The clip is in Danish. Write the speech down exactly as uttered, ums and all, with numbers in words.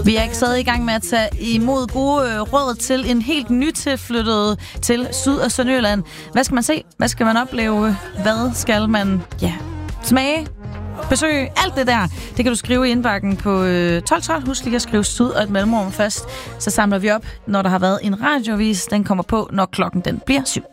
Vi er ikke stadig i gang med at tage imod gode øh, råd til en helt nytilflyttet til Syd- og Sønderjylland. Hvad skal man se? Hvad skal man opleve? Hvad skal man ja, smage? Besøg? Alt det der. Det kan du skrive i indbakken på øh, tolv tolv. Husk lige at skrive Syd og et mellemrum først. Så samler vi op, når der har været en radiovis. Den kommer på, når klokken den bliver syv.